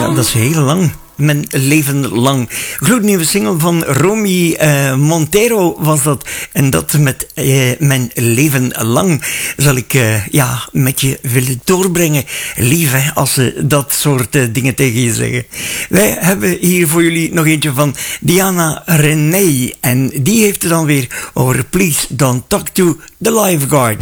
Ja, dat is heel lang. Mijn leven lang. Gloednieuwe single van Romy Montero was dat. En dat met mijn leven lang zal ik met je willen doorbrengen. Lief hè, als ze dat soort dingen tegen je zeggen. Wij hebben hier voor jullie nog eentje van Diana René. En die heeft het dan weer over Please Don't Talk to the Lifeguard.